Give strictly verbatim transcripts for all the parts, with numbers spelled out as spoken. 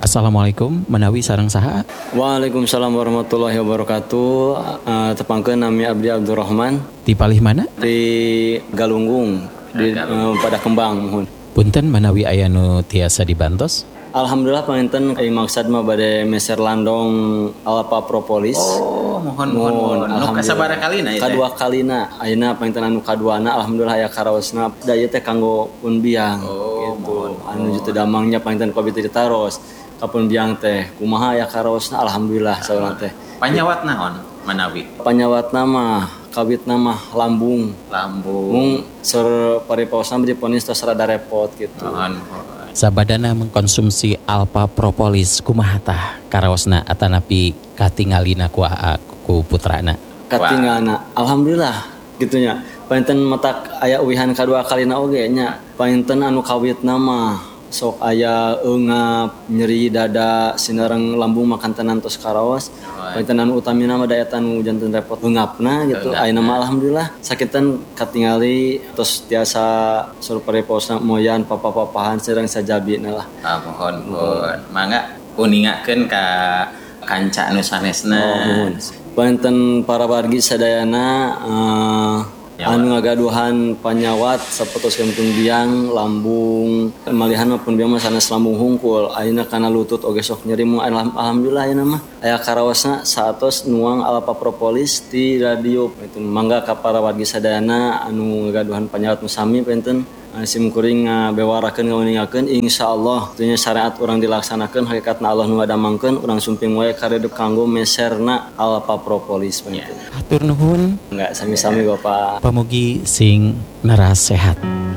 Assalamualaikum, menawi sareng saha. Waalaikumsalam warahmatullahi wabarakatuh. Uh, tepangkeun nami Abdi Abdurrahman. Di palih mana? Di Galunggung, di uh, pada Kembang mohon. Punten menawi aya nu tiasa dibantos. Alhamdulillah panginten ai maksad mah bade meser landong alpa propolis. Oh, mohon mohon mohon. Nu kasabaraha kalina ieu? Kadua kalina. Ayeuna panginten anu kaduana alhamdulillah aya karaosna da ieu teh kanggo pun biang. Oh, gitu. Anu jutu damangnya panginten kobi teh ditaros. Kapun biang teh kumaha aya karaosna alhamdulillah saurang teh. Panyawat naon manawi? Panyawatna mah kawitna mah lambung. Lambung. Mung seur paripaosna diponis tos rada repot gitu. Mohon. Sabadana mengkonsumsi alpha propolis kumaha tah karaosna atanapi katingalina ku ku putrana. Katingalna alhamdulillah gitunya. Panten matak aya uwihan kadua kalina oge nya. Panten anu kawitna mah sok aya eungap, nyeri dada, sineurang lambung makan tenan tos karaos. Panten anu utamina mah daya tanu janten repot eungapna gitu. Ayeuna mah alhamdulillah sakitan katingali tos tiasa suruh pareposna moyan papa-papahan sareng sajabina lah. Ah mohon mohon. Mangga uningakeun ka kanca anu sanesna. Oh, mohon. Panten para wargi sadayana uh, anu ngagaduhan panyawat sapertoskeun pun biang lambung malihan pun biang mah sanes lambung hungkul ayeuna kana lutut oge sok nyeri mah alhamdulillah ayeuna mah aya karaosna saetos nuang alpha propolis ti radio itu mangga ka para wargi sadayana anu ngagaduhan panyawat nu sami penten sim kuring ngabewarakeun ngauningakeun insyaallah tuluy syariat urang dilaksanakeun hakikatna Allah nu ngadamangkeun urang sumping wae karedep kanggo meserna alpha propolis penten. Hatur nuhun. Enggak sami-sami Bapak. Pamugi sing naras sehat.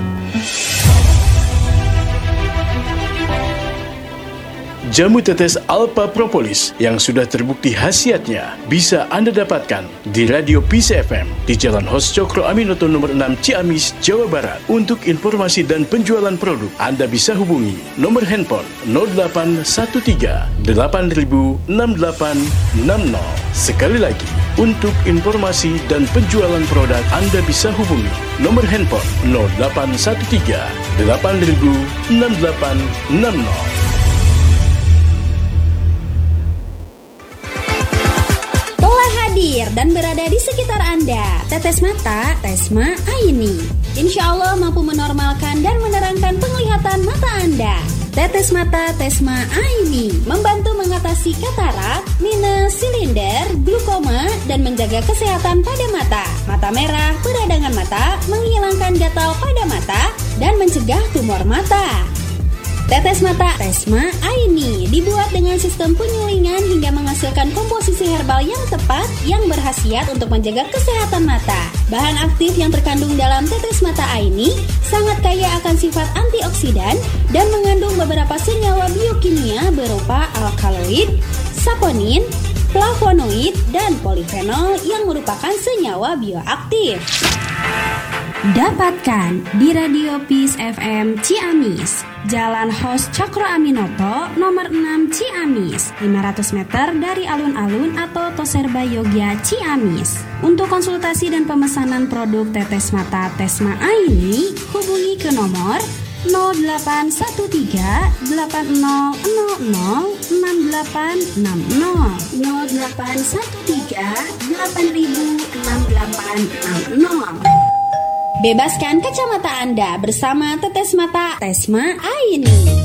Jamu tetes alpha propolis yang sudah terbukti khasiatnya bisa Anda dapatkan di Radio Peace F M di Jalan Hos Cokro Aminoto nomor enam Ciamis, Jawa Barat. Untuk informasi dan penjualan produk, Anda bisa hubungi nomor handphone nol delapan satu tiga delapan nol enam delapan enam nol. Sekali lagi, untuk informasi dan penjualan produk, Anda bisa hubungi nomor handphone nol delapan satu tiga delapan nol enam delapan enam nol. Dan berada di sekitar Anda. Tetes mata, Tesma Aini. Insya Allah mampu menormalkan dan menerangkan penglihatan mata Anda. Tetes mata Tesma Aini membantu mengatasi katarak, minus, silinder, glukoma, dan menjaga kesehatan pada mata. Mata merah, peradangan mata, menghilangkan gatal pada mata, dan mencegah tumor mata. Tetes mata Tesma Aini dibuat dengan sistem penyulingan hingga menghasilkan komposisi herbal yang tepat yang berkhasiat untuk menjaga kesehatan mata. Bahan aktif yang terkandung dalam tetes mata Aini sangat kaya akan sifat antioksidan dan mengandung beberapa senyawa biokimia berupa alkaloid, saponin, flavonoid, dan polifenol yang merupakan senyawa bioaktif. Dapatkan di Radio Peace F M Ciamis, Jalan Hos Cokro Aminoto nomor enam Ciamis, lima ratus meter dari alun-alun atau Toserba Yogya Ciamis. Untuk konsultasi dan pemesanan produk tetes mata Tesma Aini, hubungi ke nomor nol delapan satu tiga delapan nol nol nol enam delapan enam nol nol delapan satu tiga delapan enam delapan enam nol. Bebaskan kacamata Anda bersama tetes mata Tesma Aini.